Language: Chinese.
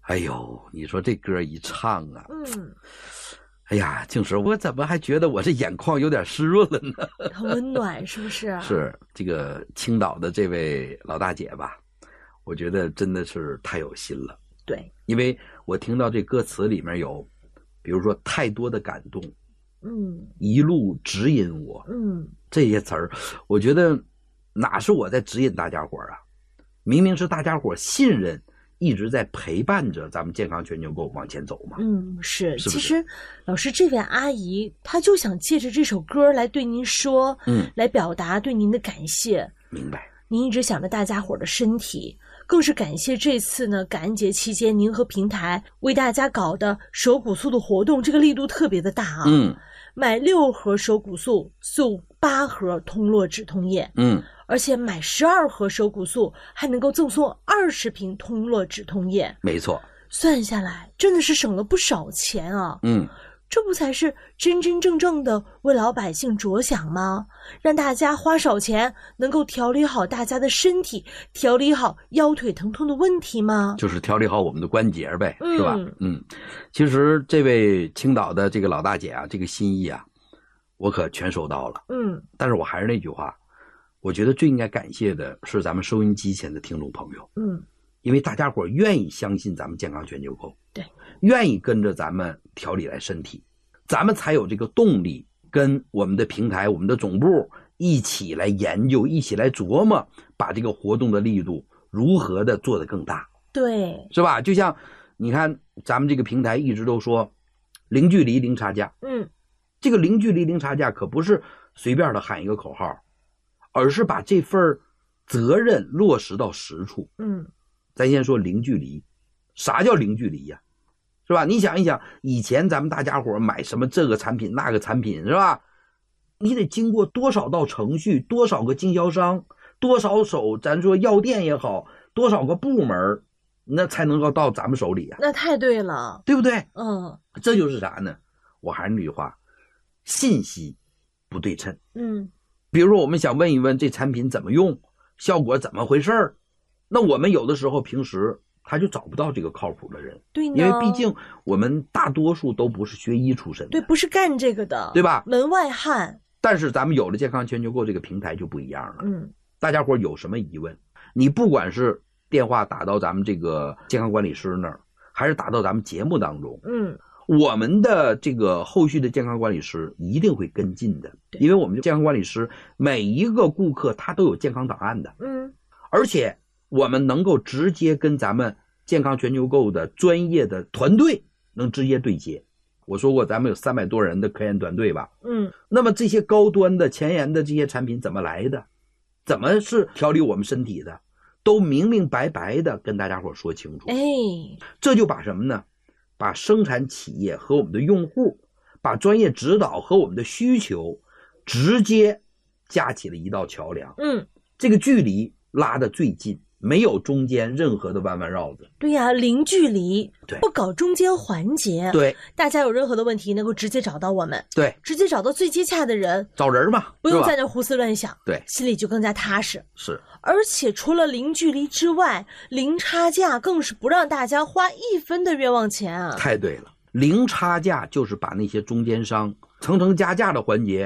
哎呦，你说这歌一唱啊，哎呀，静石，我怎么还觉得我这眼眶有点湿润了呢？ 很温暖，是不是？ 是这个青岛的这位老大姐吧，我觉得真的是太有心了。 对， 因为我听到这歌词里面有，比如说太多的感动，一路指引我，这些词儿，我觉得哪是我在指引大家伙啊？明明是大家伙信任，一直在陪伴着咱们健康全球购往前走嘛。 是。 是不是？ 其实老师这位阿姨，她就想借着这首歌来对您说，来表达对您的感谢。 明白。 您一直想着大家伙的身体，更是感谢这次呢感恩节期间您和平台为大家搞的手骨素的活动，这个力度特别的大啊。买6盒手骨素送8盒通络止痛液。而且买12盒手骨素还能够赠送20瓶通络止痛液。 没错。 算下来真的是省了不少钱啊。这不才是真真正正的为老百姓着想吗？让大家花少钱能够调理好大家的身体，调理好腰腿疼痛的问题吗？ 就是调理好我们的关节呗，是吧？其实这位青岛的这个老大姐啊，这个心意啊，我可全收到了。但是我还是那句话，我觉得最应该感谢的是咱们收音机前的听众朋友。因为大家伙愿意相信咱们健康全球购， 对， 愿意跟着咱们调理来身体，咱们才有这个动力跟我们的平台、我们的总部一起来研究，一起来琢磨，把这个活动的力度如何的做得更大。 对， 是吧？就像你看咱们这个平台一直都说零距离零差价。这个零距离零差价可不是随便的喊一个口号，而是把这份责任落实到实处。咱先说零距离，啥叫零距离呀？是吧？你想一想，以前咱们大家伙买什么这个产品那个产品，是吧？你得经过多少道程序，多少个经销商，多少手，咱说药店也好，多少个部门，那才能够到咱们手里呀。 那太对了， 对不对？这就是啥呢？我还是那句话，信息不对称。比如说我们想问一问这产品怎么用，效果怎么回事，那我们有的时候平时他就找不到这个靠谱的人。 对呢， 因为毕竟我们大多数都不是学医出身的， 对，不是干这个的， 对吧？ 门外汉。 但是咱们有了健康全球购这个平台就不一样了。大家伙有什么疑问，你不管是电话打到咱们这个健康管理师那儿，还是打到咱们节目当中，我们的这个后续的健康管理师一定会跟进的。因为我们健康管理师每一个顾客他都有健康档案的。而且我们能够直接跟咱们健康全球购的专业的团队能直接对接。我说过咱们有300多人的科研团队吧。那么这些高端的前沿的这些产品怎么来的，怎么是调理我们身体的，都明明白白的跟大家伙说清楚。这就把什么呢？把生产企业和我们的用户，把专业指导和我们的需求直接架起了一道桥梁。这个距离拉得最近，没有中间任何的弯弯绕子。 对呀，零距离， 对， 不搞中间环节。 对， 大家有任何的问题能够直接找到我们。 对， 直接找到最接洽的人， 找人嘛， 不用在那胡思乱想。 对， 心里就更加踏实。 是。 而且除了零距离之外，零差价更是不让大家花1分的冤枉钱啊！ 太对了，零差价就是把那些中间商层层加价的环节